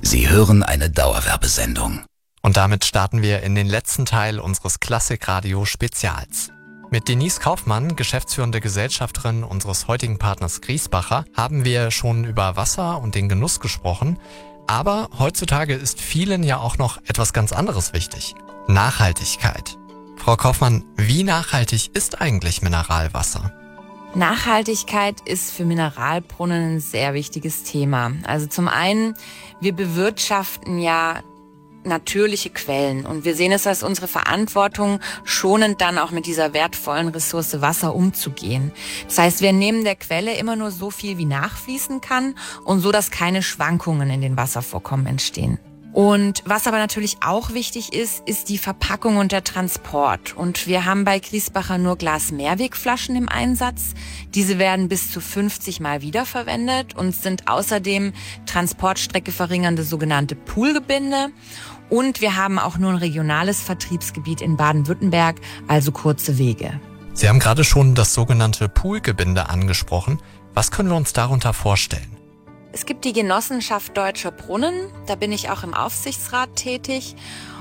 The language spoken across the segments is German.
Sie hören eine Dauerwerbesendung. Und damit starten wir in den letzten Teil unseres Klassikradio-Spezials. Mit Denise Kaufmann, geschäftsführende Gesellschafterin unseres heutigen Partners Griesbacher, haben wir schon über Wasser und den Genuss gesprochen. Aber heutzutage ist vielen ja auch noch etwas ganz anderes wichtig: Nachhaltigkeit. Frau Kaufmann, wie nachhaltig ist eigentlich Mineralwasser? Nachhaltigkeit ist für Mineralbrunnen ein sehr wichtiges Thema. Also zum einen, wir bewirtschaften ja natürliche Quellen und wir sehen es als unsere Verantwortung, schonend dann auch mit dieser wertvollen Ressource Wasser umzugehen. Das heißt, wir nehmen der Quelle immer nur so viel, wie nachfließen kann und so, dass keine Schwankungen in den Wasservorkommen entstehen. Und was aber natürlich auch wichtig ist, ist die Verpackung und der Transport. Und wir haben bei Griesbacher nur Glas-Mehrwegflaschen im Einsatz. Diese werden bis zu 50 Mal wiederverwendet und sind außerdem Transportstrecke verringernde sogenannte Poolgebinde. Und wir haben auch nur ein regionales Vertriebsgebiet in Baden-Württemberg, also kurze Wege. Sie haben gerade schon das sogenannte Poolgebinde angesprochen. Was können wir uns darunter vorstellen? Es gibt die Genossenschaft Deutscher Brunnen, da bin ich auch im Aufsichtsrat tätig,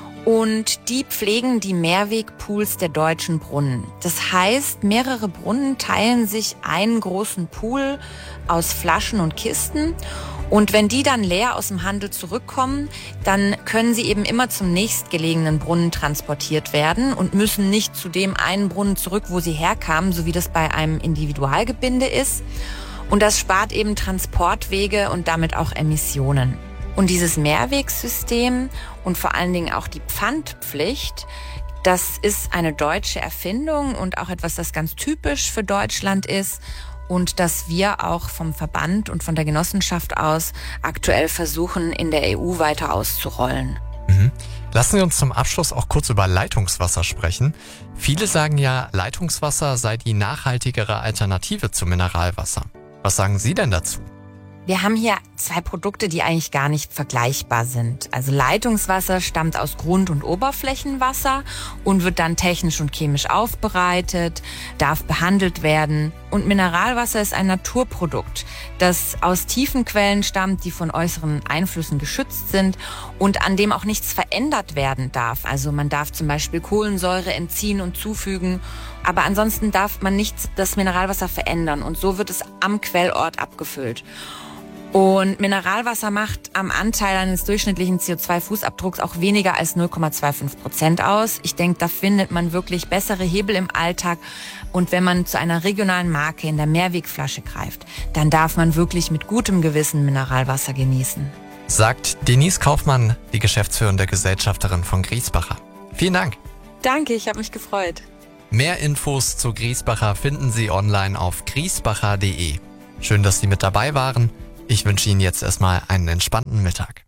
und die pflegen die Mehrwegpools der deutschen Brunnen. Das heißt, mehrere Brunnen teilen sich einen großen Pool aus Flaschen und Kisten, und wenn die dann leer aus dem Handel zurückkommen, dann können sie eben immer zum nächstgelegenen Brunnen transportiert werden und müssen nicht zu dem einen Brunnen zurück, wo sie herkamen, so wie das bei einem Individualgebinde ist. Und das spart eben Transportwege und damit auch Emissionen. Und dieses Mehrwegsystem und vor allen Dingen auch die Pfandpflicht, das ist eine deutsche Erfindung und auch etwas, das ganz typisch für Deutschland ist und das wir auch vom Verband und von der Genossenschaft aus aktuell versuchen, in der EU weiter auszurollen. Lassen Sie uns zum Abschluss auch kurz über Leitungswasser sprechen. Viele sagen ja, Leitungswasser sei die nachhaltigere Alternative zu Mineralwasser. Was sagen Sie denn dazu? Wir haben hier zwei Produkte, die eigentlich gar nicht vergleichbar sind. Also Leitungswasser stammt aus Grund- und Oberflächenwasser und wird dann technisch und chemisch aufbereitet, darf behandelt werden. Und Mineralwasser ist ein Naturprodukt, das aus tiefen Quellen stammt, die von äußeren Einflüssen geschützt sind und an dem auch nichts verändert werden darf. Also man darf zum Beispiel Kohlensäure entziehen und zufügen, aber ansonsten darf man nicht das Mineralwasser verändern und so wird es am Quellort abgefüllt. Und Mineralwasser macht am Anteil eines durchschnittlichen CO2-Fußabdrucks auch weniger als 0,25% aus. Ich denke, da findet man wirklich bessere Hebel im Alltag. Und wenn man zu einer regionalen Marke in der Mehrwegflasche greift, dann darf man wirklich mit gutem Gewissen Mineralwasser genießen. Sagt Denise Kaufmann, die geschäftsführende Gesellschafterin von Griesbacher. Vielen Dank. Danke, ich habe mich gefreut. Mehr Infos zu Griesbacher finden Sie online auf griesbacher.de. Schön, dass Sie mit dabei waren. Ich wünsche Ihnen jetzt erstmal einen entspannten Mittag.